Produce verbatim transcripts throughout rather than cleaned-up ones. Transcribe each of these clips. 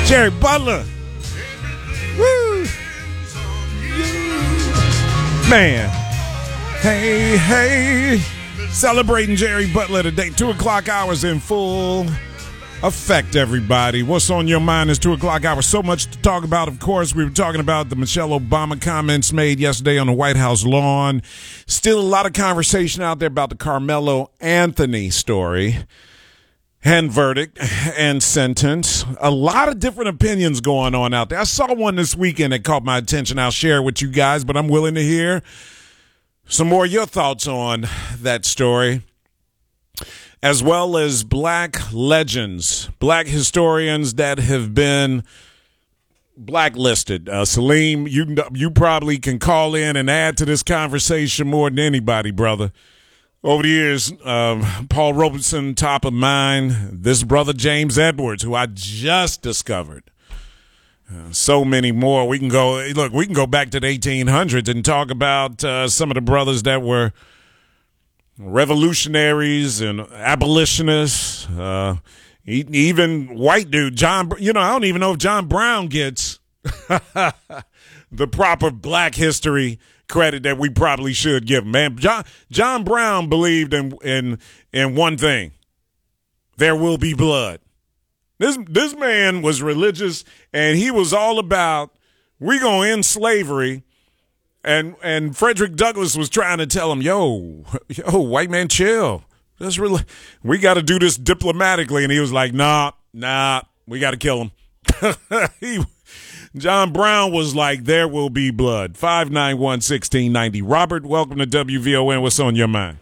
Jerry Butler. Woo! Man. Hey, hey. Celebrating Jerry Butler today. Two o'clock hours in full effect, everybody. What's on your mind is two o'clock hours. So much to talk about, of course. We were talking about the Michelle Obama comments made yesterday on the White House lawn. Still a lot of conversation out there about the Carmelo Anthony story and verdict and sentence. A lot of different opinions going on out there. I saw one this weekend that caught my attention. I'll share it with you guys, but I'm willing to hear some more of your thoughts on that story, as well as black legends, black historians that have been blacklisted. Uh, Salim, you you probably can call in and add to this conversation more than anybody, brother. Over the years, uh, Paul Robeson, top of mind. This brother James Edwards, who I just discovered. Uh, so many more. We can go, look, we can go back to the eighteen hundreds and talk about uh, some of the brothers that were revolutionaries and abolitionists, uh, even white dude, John, you know, I don't even know if John Brown gets the proper black history credit that we probably should give him. Man, John, John Brown believed in, in, in one thing: there will be blood. This this man was religious, and he was all about, we gonna end slavery. And and Frederick Douglass was trying to tell him, yo, yo, white man, chill. That's really, we got to do this diplomatically. And he was like, nah, nah, we got to kill him. he, John Brown was like, there will be blood. five nine one, one six nine zero. Robert, welcome to W V O N. What's on your mind?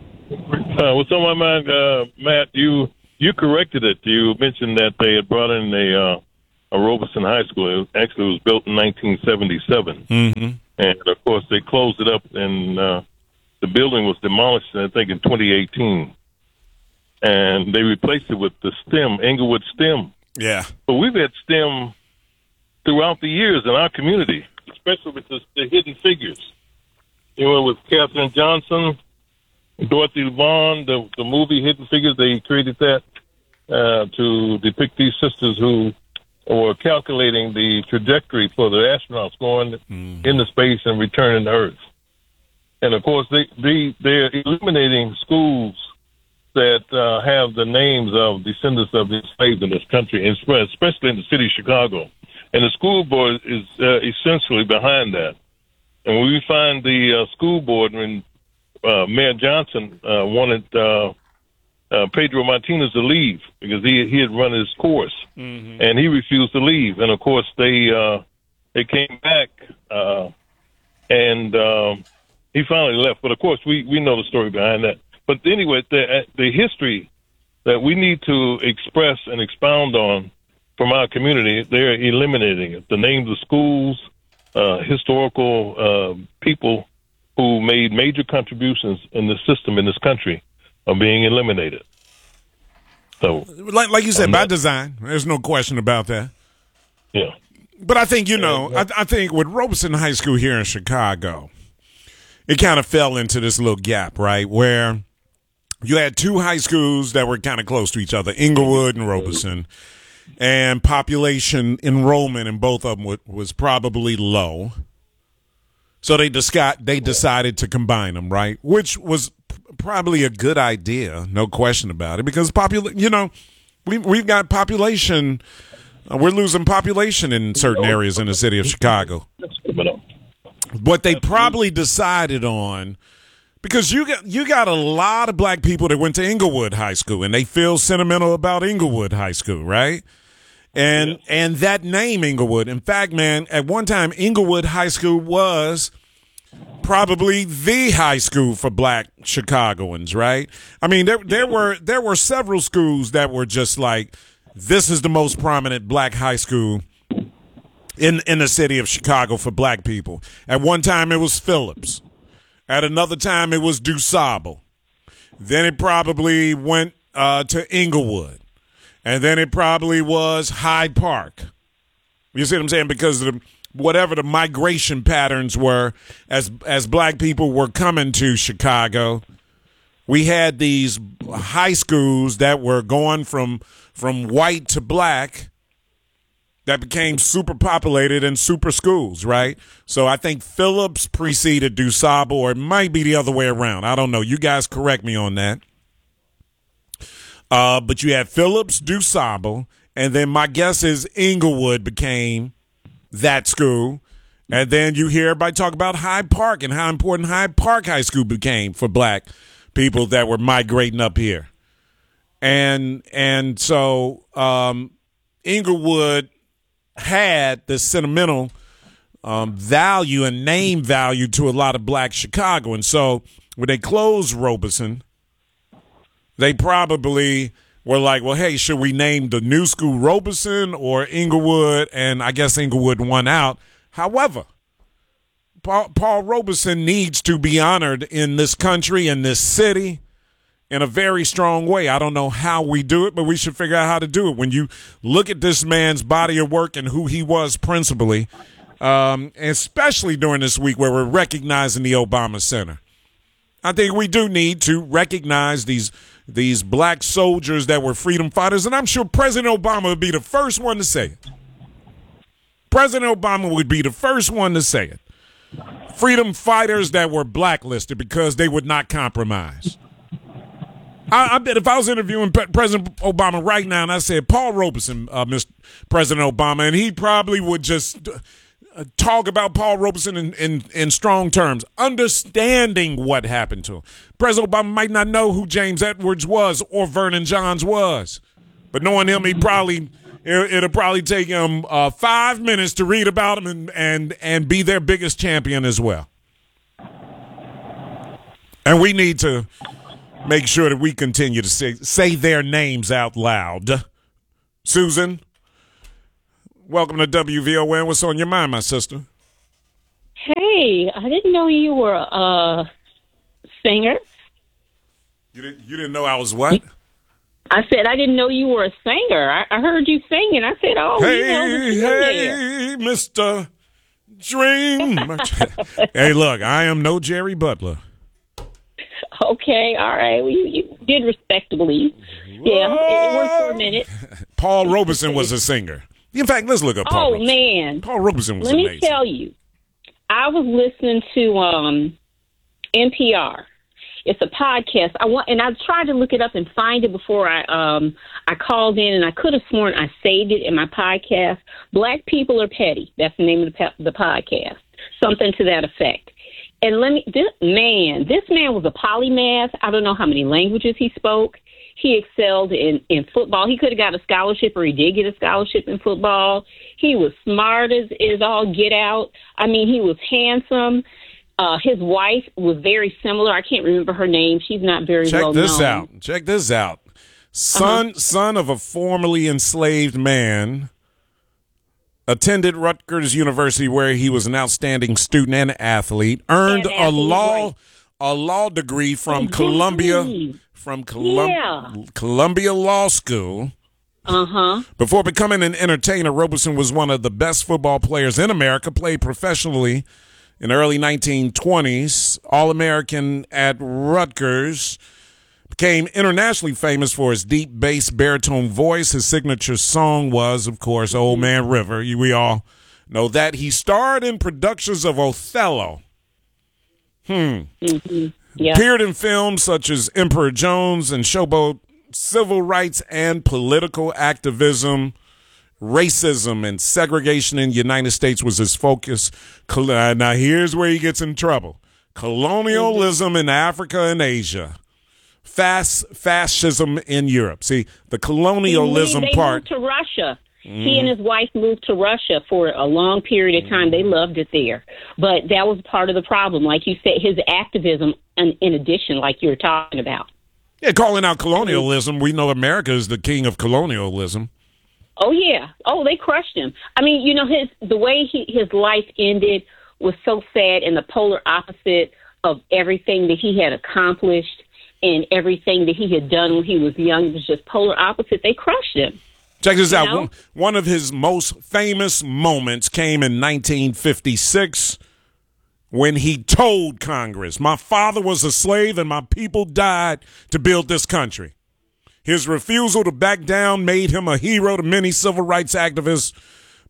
Uh, what's on my mind, uh, Matt? You you corrected it. You mentioned that they had brought in a, uh, a Robeson High School. It was, actually, it was built in nineteen seventy-seven. Mm-hmm. And, of course, they closed it up, and uh, the building was demolished, I think, in twenty eighteen. And they replaced it with the STEM, Englewood STEM. Yeah. But we've had STEM throughout the years in our community, especially with the, the hidden figures. You know, with Katherine Johnson, Dorothy Vaughan, the, the movie Hidden Figures, they created that uh, to depict these sisters who or calculating the trajectory for the astronauts going mm. into space and returning to Earth. And, of course, they, they, they're eliminating schools that uh, have the names of descendants of the enslaved in this country, especially in the city of Chicago. And the school board is uh, essentially behind that. And when we find the uh, school board, when uh, Mayor Johnson uh, wanted uh, uh, Pedro Martinez to leave because he he had run his course, mm-hmm. and he refused to leave. And of course, they uh, they came back, uh, and uh, he finally left. But of course, we, we know the story behind that. But anyway, the the history that we need to express and expound on from our community, they're eliminating it. The names of schools, uh, historical uh, people who made major contributions in the system in this country are being eliminated. So, like, like you said, by design, there's no question about that. Yeah. But I think, you know, I, I think with Robeson High School here in Chicago, it kind of fell into this little gap, right, where you had two high schools that were kind of close to each other, Inglewood and Robeson, and population enrollment in both of them was, was probably low. So they disca- they decided to combine them, right, which was p- probably a good idea, no question about it, because, popula- you know, we, we've got population, uh, we're losing population in certain areas in the city of Chicago. What they probably decided on, because you got you got a lot of black people that went to Inglewood High School, and they feel sentimental about Inglewood High School, right? And yeah. and that name Inglewood, in fact, man, at one time Inglewood High School was probably the high school for black Chicagoans, right? I mean, there there were there were several schools that were just like, this is the most prominent black high school in in the city of Chicago for black people. At one time it was Phillips. At another time it was DuSable. Then it probably went uh, to Inglewood. And then it probably was Hyde Park. You see what I'm saying? Because of the, whatever the migration patterns were as as black people were coming to Chicago, we had these high schools that were going from from white to black. that became super populated in super schools, right? So I think Phillips preceded DuSable, or it might be the other way around. I don't know. You guys correct me on that. Uh, but you had Phillips, DuSable, and then my guess is Inglewood became that school. And then you hear everybody talk about Hyde Park and how important Hyde Park High School became for black people that were migrating up here. And and so um, Inglewood had the sentimental um, value and name value to a lot of black Chicagoans. So when they closed Robeson, they probably were like, well, hey, should we name the new school Robeson or Inglewood? And I guess Inglewood won out. However, Paul, Paul Robeson needs to be honored in this country, in this city, in a very strong way. I don't know how we do it, but we should figure out how to do it. When you look at this man's body of work and who he was principally, um, especially during this week where we're recognizing the Obama Center, I think we do need to recognize these these black soldiers that were freedom fighters, and I'm sure President Obama would be the first one to say it. President Obama would be the first one to say it. Freedom fighters that were blacklisted because they would not compromise. I, I bet if I was interviewing P- President Obama right now and I said, Paul Robeson, uh, Mister President Obama, and he probably would just uh, talk about Paul Robeson in, in, in strong terms, understanding what happened to him. President Obama might not know who James Edwards was or Vernon Johns was, but knowing him, he probably it, it'll probably take him uh, five minutes to read about him and, and, and be their biggest champion as well. And we need to make sure that we continue to say, say their names out loud. Susan, welcome to W V O N. What's on your mind, my sister? Hey, I didn't know you were a singer. You didn't, you didn't know I was what? I said I didn't know you were a singer. I, I heard you singing. I said, oh, hey, you know, hey, Mister Dream. Hey, look, I am no Jerry Butler. Okay, all right. Well, you, you did respectably. Whoa. Yeah, it, it worked for a minute. Paul Robeson was a singer. In fact, let's look up Paul Oh, Robeson. man. Paul Robeson was Let amazing. me tell you, I was listening to um, N P R. It's a podcast. I want, and I tried to look it up and find it before I um, I called in, and I could have sworn I saved it in my podcast. Black People Are Petty. That's the name of the, pe- the podcast. Something to that effect. And let me, this man, this man was a polymath. I don't know how many languages he spoke. He excelled in, in football. He could have got a scholarship, or he did get a scholarship in football. He was smart as, as all get out. I mean, he was handsome. Uh, his wife was very similar. I can't remember her name. She's not very Check well known. Check this out. Check this out. Son, uh-huh. son of a formerly enslaved man, attended Rutgers University, where he was an outstanding student and athlete. Earned and a athlete, law right. a law degree from exactly. Columbia from Colum- yeah. Columbia Law School. Uh-huh. Before becoming an entertainer, Robeson was one of the best football players in America. Played professionally in the early nineteen twenties. All-American at Rutgers. Became internationally famous for his deep bass baritone voice. His signature song was, of course, Old Man River. We all know that. He starred in productions of Othello. Hmm. Mm-hmm. Yeah. Appeared in films such as Emperor Jones and Showboat. Civil rights and political activism, racism and segregation in the United States was his focus. Now, here's where he gets in trouble. Colonialism mm-hmm. in Africa and Asia. Fast fascism in Europe. See, the colonialism they part. Moved to Russia. Mm. He and his wife moved to Russia for a long period of time. They loved it there. But that was part of the problem. Like you said, his activism, in, in addition, like you were talking about. Yeah, calling out colonialism. We know America is the king of colonialism. Oh, yeah. Oh, they crushed him. I mean, you know, his the way he, his life ended was so sad, and the polar opposite of everything that he had accomplished and everything that he had done when he was young. It was just polar opposite. They crushed him. Check this you out. know? One of his most famous moments came in nineteen fifty-six when he told Congress, "My father was a slave and my people died to build this country." His refusal to back down made him a hero to many civil rights activists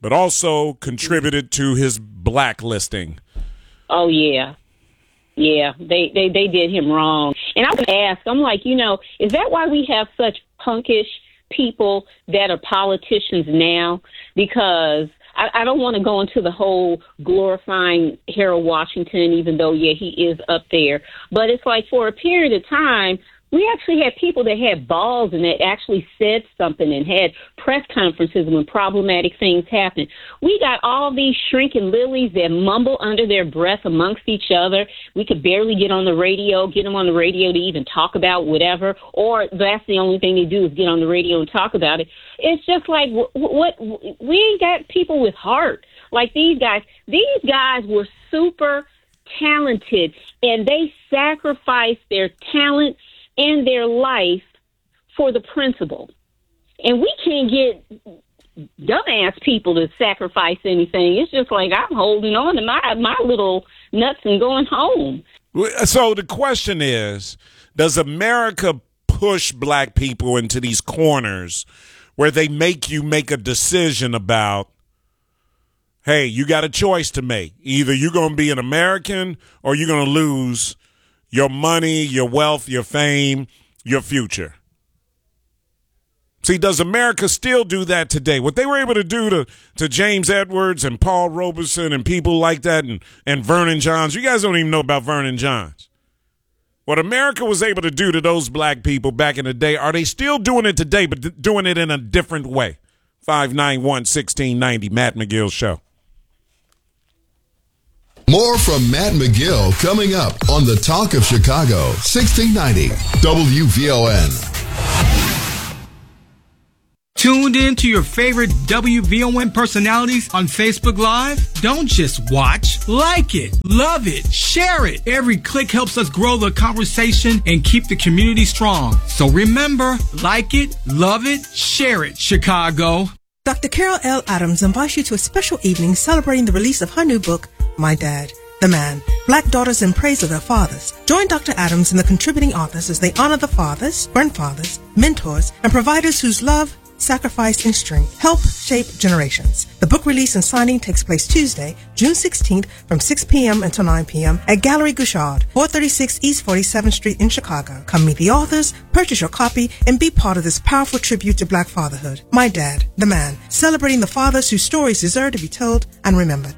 but also contributed to his blacklisting. Oh, yeah. Yeah, they, they, they did him wrong. And I was going to ask, I'm like, you know, is that why we have such punkish people that are politicians now? Because I, I don't want to go into the whole glorifying Harold Washington, even though, yeah, he is up there. But it's like for a period of time, we actually had people that had balls and that actually said something and had press conferences when problematic things happened. We got all these shrinking lilies that mumble under their breath amongst each other. We could barely get on the radio, get them on the radio to even talk about whatever, or that's the only thing they do is get on the radio and talk about it. It's just like, what, what we ain't got people with heart like these guys. These guys were super talented, and they sacrificed their talent and their life for the principle. And we can't get dumbass people to sacrifice anything. It's just like I'm holding on to my, my little nuts and going home. So the question is, does America push black people into these corners where they make you make a decision about, hey, you got a choice to make. Either you're going to be an American or you're going to lose your money, your wealth, your fame, your future. See, does America still do that today? What they were able to do to, to James Edwards and Paul Robeson and people like that and, and Vernon Johns. You guys don't even know about Vernon Johns. What America was able to do to those black people back in the day, are they still doing it today, but th- doing it in a different way? five nine one, one six nine zero, Matt McGill Show. More from Matt McGill coming up on the Talk of Chicago, sixteen ninety W V O N. Tuned in to your favorite W V O N personalities on Facebook Live? Don't just watch, like it, love it, share it. Every click helps us grow the conversation and keep the community strong. So remember, like it, love it, share it, Chicago. Doctor Carol L. Adams invites you to a special evening celebrating the release of her new book, My Dad, the Man, Black Daughters in Praise of Their Fathers. Join Doctor Adams and the contributing authors as they honor the fathers, grandfathers, mentors, and providers whose love, sacrifice, and strength help shape generations. The book release and signing takes place Tuesday, June sixteenth from six p.m. until nine p.m. at Gallery Gouchard, four thirty-six East forty-seventh Street in Chicago. Come meet the authors, purchase your copy, and be part of this powerful tribute to Black fatherhood. My Dad, the Man, celebrating the fathers whose stories deserve to be told and remembered.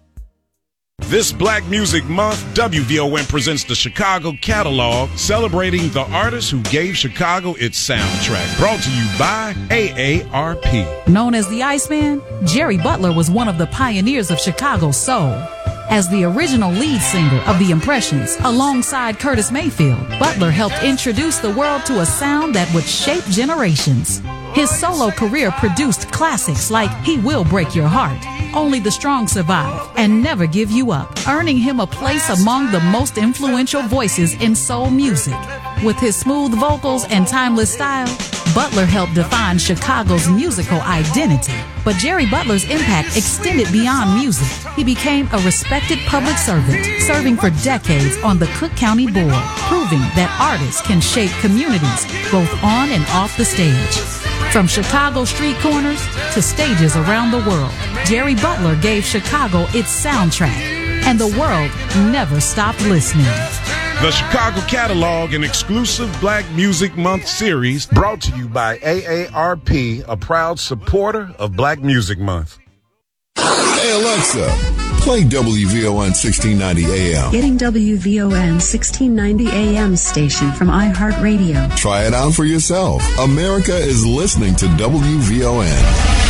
This Black Music Month, W V O N presents the Chicago Catalog, celebrating the artists who gave Chicago its soundtrack. Brought to you by A A R P. Known as the Iceman, Jerry Butler was one of the pioneers of Chicago soul. As the original lead singer of The Impressions, alongside Curtis Mayfield, Butler helped introduce the world to a sound that would shape generations. His solo career produced classics like He Will Break Your Heart, Only the Strong Survive, and Never Give You Up, earning him a place among the most influential voices in soul music. With his smooth vocals and timeless style, Butler helped define Chicago's musical identity. But Jerry Butler's impact extended beyond music. He became a respected public servant, serving for decades on the Cook County Board, proving that artists can shape communities both on and off the stage. From Chicago street corners to stages around the world, Jerry Butler gave Chicago its soundtrack, and the world never stopped listening. The Chicago Catalog, an exclusive Black Music Month series, brought to you by A A R P, a proud supporter of Black Music Month. Hey Alexa, play W V O N sixteen ninety A M. Getting W V O N sixteen ninety A M station from iHeartRadio. Try it out for yourself. America is listening to W V O N.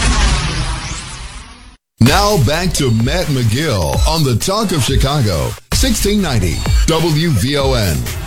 Now back to Matt McGill on the Talk of Chicago, sixteen ninety W V O N.